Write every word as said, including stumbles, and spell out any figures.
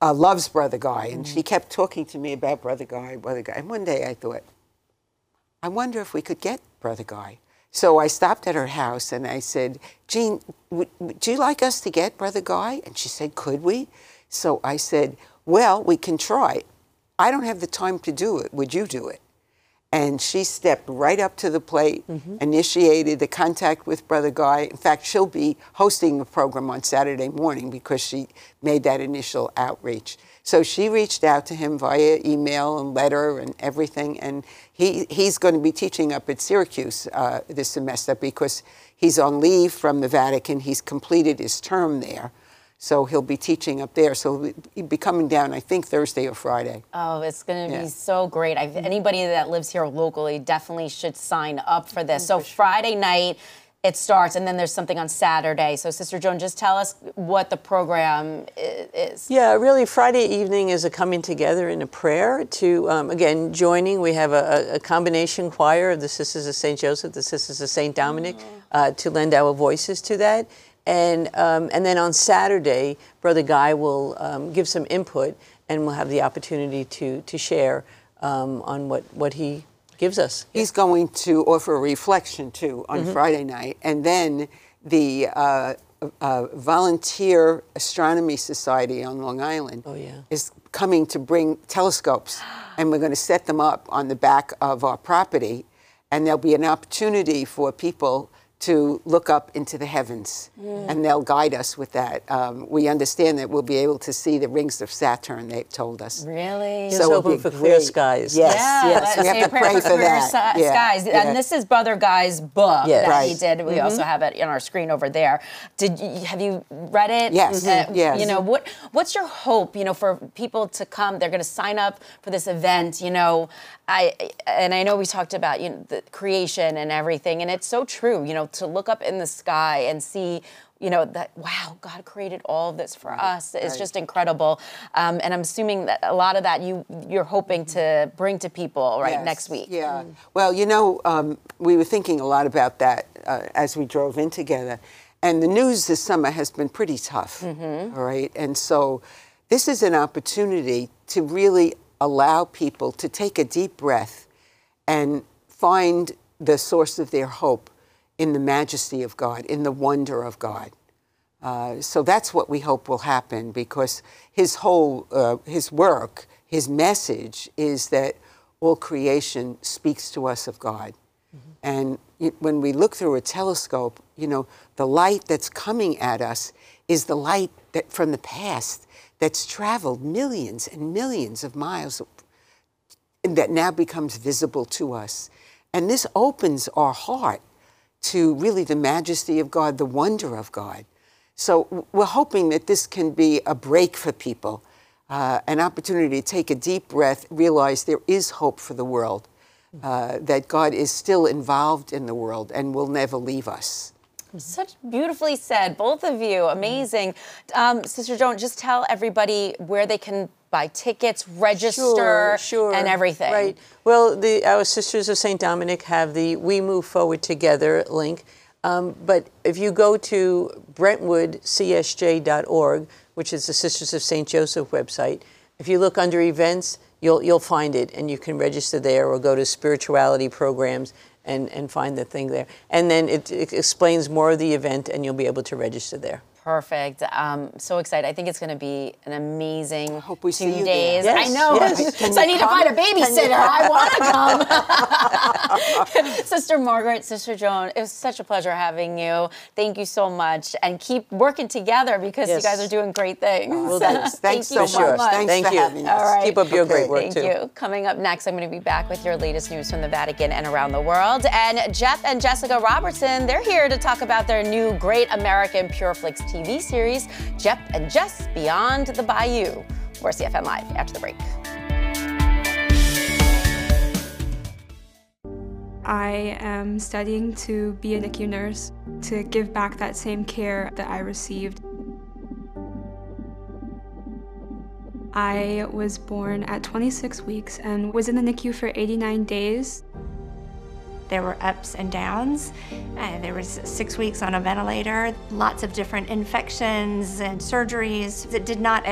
uh, loves Brother Guy, and mm-hmm. she kept talking to me about Brother Guy, Brother Guy. And one day I thought, I wonder if we could get Brother Guy. So I stopped at her house and I said, Jean, would, would you like us to get Brother Guy? And she said, could we? So I said, well, we can try. I don't have the time to do it. Would you do it? And she stepped right up to the plate, mm-hmm. initiated the contact with Brother Guy. In fact, she'll be hosting the program on Saturday morning because she made that initial outreach. So she reached out to him via email and letter and everything, and he, he's going to be teaching up at Syracuse uh, this semester because he's on leave from the Vatican. He's completed his term there. So he'll be teaching up there. So he'll be coming down, I think, Thursday or Friday. Oh, it's going to yeah. be so great. I, anybody that lives here locally definitely should sign up for this. So for sure. Friday night, it starts, and then there's something on Saturday. So Sister Joan, just tell us what the program is. Yeah, really, Friday evening is a coming together in a prayer to, um, again, joining. We have a, a combination choir of the Sisters of Saint Joseph, the Sisters of Saint Dominic, oh. uh, to lend our voices to that. And, um, and then on Saturday, Brother Guy will um, give some input, and we'll have the opportunity to, to share um, on what, what he gives us. He's going to offer a reflection, too, on mm-hmm. Friday night. And then the uh, uh, Volunteer Astronomy Society on Long Island oh, yeah. is coming to bring telescopes, and we're going to set them up on the back of our property, and there'll be an opportunity for people to look up into the heavens, mm. and they'll guide us with that. Um, we understand that we'll be able to see the rings of Saturn, they've told us. Really? Just hoping for clear skies. Yes, yeah, yes, we have to pray for, for that. Si yeah. skies. Yeah. And this is Brother Guy's book yes. that right. he did. We mm-hmm. also have it on our screen over there. Did you, have you read it? Yes, uh, yes. You know, what, what's your hope, you know, for people to come? They're going to sign up for this event, you know. I and I know we talked about, you know, the creation and everything, and it's so true, you know, to look up in the sky and see, you know, that, wow, God created all of this for right. us. It's right. just incredible. Um, and I'm assuming that a lot of that you, you're hoping to bring to people, right, yes. next week. Yeah. Mm. Well, you know, um, we were thinking a lot about that uh, as we drove in together. And the news this summer has been pretty tough, mm-hmm. all right? And so this is an opportunity to really allow people to take a deep breath and find the source of their hope in the majesty of God, in the wonder of God. Uh, so that's what we hope will happen, because his whole, uh, his work, his message is that all creation speaks to us of God. Mm-hmm. And it, when we look through a telescope, you know, the light that's coming at us is the light that from the past that's traveled millions and millions of miles and that now becomes visible to us. And this opens our heart to really the majesty of God, the wonder of God. So we're hoping that this can be a break for people, uh, an opportunity to take a deep breath, realize there is hope for the world, uh, that God is still involved in the world and will never leave us. Such beautifully said, both of you, amazing. Um, Sister Joan, just tell everybody where they can buy tickets, register, sure, sure. and everything. Right. Well, the, our Sisters of Saint Dominic have the We Move Forward Together link. Um, but if you go to brentwood c s j dot org, which is the Sisters of Saint Joseph website, if you look under events, you'll, you'll find it, and you can register there or go to spirituality programs and, and find the thing there. And then it, it explains more of the event, and you'll be able to register there. Perfect. Um, so excited. I think it's going to be an amazing I hope we two see you days. there. Yes, I know. Yes. So I need come? to find a babysitter. I want to come. Sister Margaret, Sister Joan, it was such a pleasure having you. Thank you so much. And keep working together, because yes. you guys are doing great things. Well, thanks. Thanks Thank so you much. much. Thanks Thank for you. having us. All right. Keep up your okay. great work, Thank too. you. Coming up next, I'm going to be back with your latest news from the Vatican and around the world. And Jeff and Jessica Robertson, they're here to talk about their new Great American Pureflix T V series, Jeff and Jess Beyond the Bayou. We're C F N Live after the break. I am studying to be a N I C U nurse, to give back that same care that I received. I was born at twenty-six weeks and was in the N I C U for eighty-nine days. There were ups and downs. Uh, there was six weeks on a ventilator, lots of different infections and surgeries that did not